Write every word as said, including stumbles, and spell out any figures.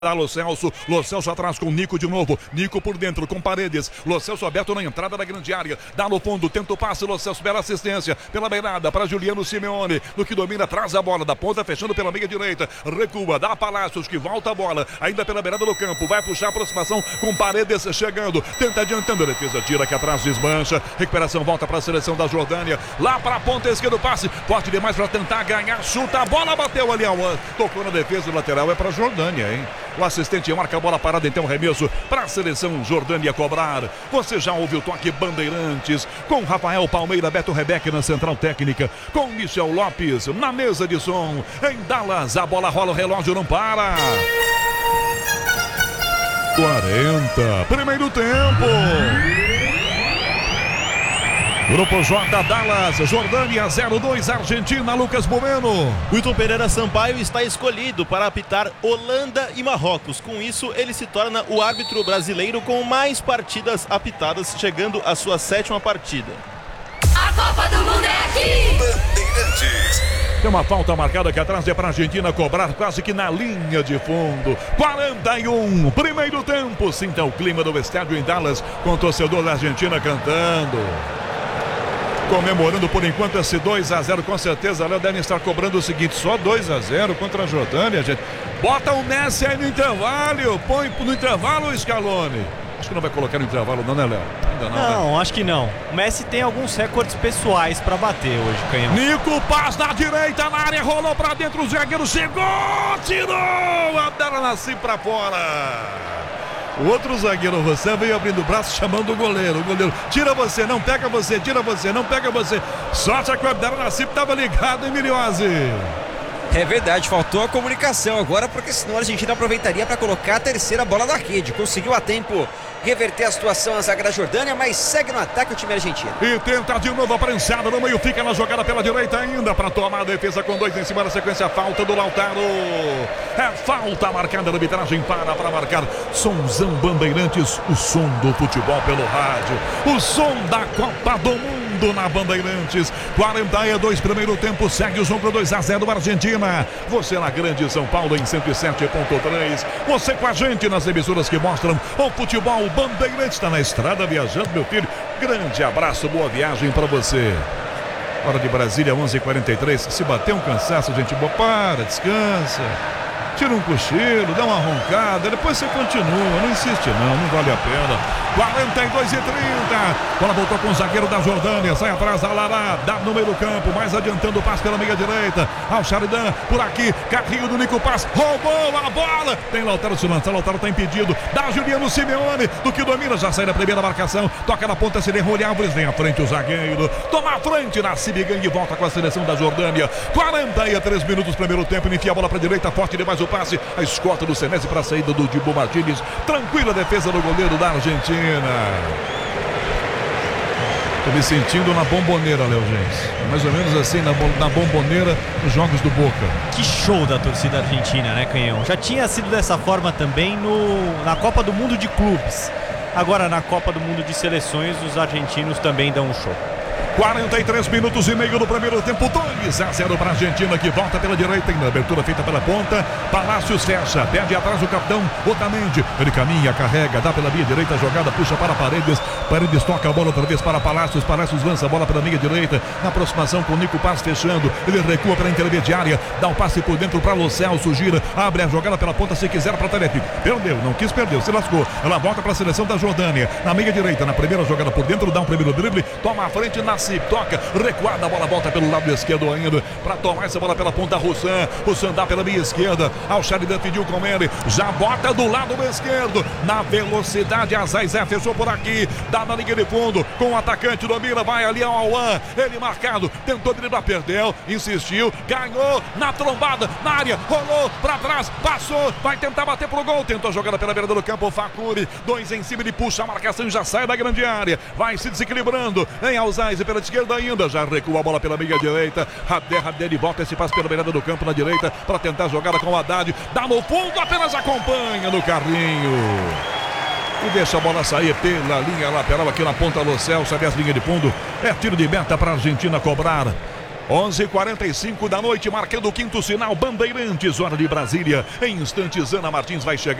Lo Celso, Lo Celso atrás com Nico de novo, Nico por dentro com Paredes, Lo Celso aberto na entrada da grande área, dá no fundo, tenta o passe, Lo Celso, bela assistência, pela beirada para Juliano Simeone, no que domina, traz a bola da ponta, fechando pela meia direita, recua, dá a Palácios, que volta a bola, ainda pela beirada do campo, vai puxar a aproximação com Paredes chegando, tenta adiantando, a defesa tira aqui atrás, desmancha, recuperação, volta para a seleção da Jordânia, lá para a ponta esquerda, passe, forte demais para tentar ganhar, chuta, a bola bateu ali, tocou na defesa, o lateral é para a Jordânia, hein? O assistente marca a bola parada, então remesso para a seleção Jordânia cobrar. Você já ouviu o toque Bandeirantes com Rafael Palmeira, Beto Rebeque na central técnica, com Michel Lopes na mesa de som. Em Dallas, a bola rola, o relógio não para. quarenta, primeiro tempo. Grupo J, Dallas, Jordânia zero dois, Argentina, Lucas Bueno. Wilton Pereira Sampaio está escolhido para apitar Holanda e Marrocos. Com isso, ele se torna o árbitro brasileiro com mais partidas apitadas, chegando à sua sétima partida. A Copa do Mundo é aqui! Bandeirantes. Tem uma falta marcada aqui atrás, é para a Argentina cobrar quase que na linha de fundo. quarenta e um, primeiro tempo. Sinta o clima do estádio em Dallas, com o torcedor da Argentina cantando. Comemorando por enquanto esse dois a zero, com certeza Léo devem estar cobrando o seguinte, só dois a zero contra a Jordânia, gente. Bota o Messi aí no intervalo, põe no intervalo o Scaloni. Acho que não vai colocar no intervalo não, né, Léo? Ainda não, Não, né? Acho que não. O Messi tem alguns recordes pessoais para bater hoje, Canhão. Nico, passa na direita, na área, rolou para dentro, o zagueiro chegou, tirou, Abdel Nassim para fora. O outro zagueiro, você veio abrindo o braço, chamando o goleiro. O goleiro, tira você, não pega você, tira você, não pega você. Sorte que o Abdel Nassim estava ligado, hein, Miliose? É verdade, faltou a comunicação agora, porque senão a Argentina aproveitaria para colocar a terceira bola na rede. Conseguiu a tempo reverter a situação a zaga da Jordânia, mas segue no ataque o time argentino. E tenta de novo a prensada no meio, fica na jogada pela direita ainda para tomar a defesa com dois em cima da sequência, falta do Lautaro. É falta marcada, a arbitragem para para marcar. Somzão Bandeirantes, o som do futebol pelo rádio, o som da Copa do Mundo na Bandeirantes. quarenta e dois, primeiro tempo, segue o jogo dois a zero Argentina. Você na grande São Paulo em cento e sete ponto três. Você com a gente nas emissoras que mostram o futebol. Bandeirantes está na estrada viajando, meu filho. Grande abraço, boa viagem para você. Hora de Brasília, onze e quarenta e três. Se bater um cansaço, gente boa, para, descansa. Tira um cochilo, dá uma roncada, depois você continua, não insiste não, não vale a pena. quarenta e dois e trinta, bola voltou com o zagueiro da Jordânia, sai atrás, Alará, dá no meio do campo, mais adiantando o passe pela meia direita, ao Sheridan, por aqui, carrinho do Nico Paz, roubou a bola, tem Lautaro se lançar, Lautaro está impedido, dá Juliano Simeone, do que domina, já sai da primeira marcação, toca na ponta, se derrolha Álvares, vem à frente o zagueiro, toma a frente na Cibigang e volta com a seleção da Jordânia. Quarenta e três minutos, primeiro tempo, enfia a bola para a direita, forte demais o passe, a escolta do Senesi para a saída do Dibu Martínez, tranquila defesa do goleiro da Argentina. Tô me sentindo na Bomboneira, Léo Gens, mais ou menos assim, na, na Bomboneira, nos jogos do Boca. Que show da torcida argentina, né, Canhão? Já tinha sido dessa forma também no, na Copa do Mundo de Clubes. Agora na Copa do Mundo de Seleções, os argentinos também dão um show. quarenta e três minutos e meio do primeiro tempo, dois a zero para a Argentina, que volta pela direita, em abertura feita pela ponta, Palácios fecha, pede atrás o capitão Otamendi, ele caminha, carrega, dá pela meia direita, jogada, puxa para Paredes, Paredes toca a bola outra vez para Palácios, Palácios lança a bola pela meia direita, na aproximação com o Nico Paz fechando, ele recua pela intermediária, dá o um passe por dentro para Lo Celso, gira, abre a jogada pela ponta se quiser para Telefico, perdeu, não quis, perdeu, se lascou, ela volta para a seleção da Jordânia, na meia direita, na primeira jogada por dentro, dá um primeiro drible, toma a frente na Se toca, recuada, a bola volta pelo lado esquerdo ainda, para tomar essa bola pela ponta, Russan, Russan dá pela meia esquerda, ao Sheridan pediu com ele, já bota do lado esquerdo, na velocidade, a Zaizé fechou por aqui, dá na linha de fundo, com o atacante, domina, vai ali ao Alwan, ele marcado, tentou driblar, perdeu, insistiu, ganhou, na trombada, na área, rolou, para trás, passou, vai tentar bater pro gol, tentou a jogada pela beira do campo, Facuri, dois em cima, ele puxa a marcação e já sai da grande área, vai se desequilibrando, em Alzaize pela esquerda ainda, já recua a bola pela meia direita, Rader, Rader, volta esse passe pela beirada do campo na direita, para tentar a jogada com o Haddad, dá no fundo, apenas acompanha no carrinho. E deixa a bola sair pela linha lateral aqui na ponta, Lo Celso, aliás, linha de fundo, é tiro de meta para a Argentina cobrar. onze e quarenta e cinco da noite, marcando o quinto sinal. Bandeirantes, hora de Brasília. Em instantes, Ana Martins vai chegar.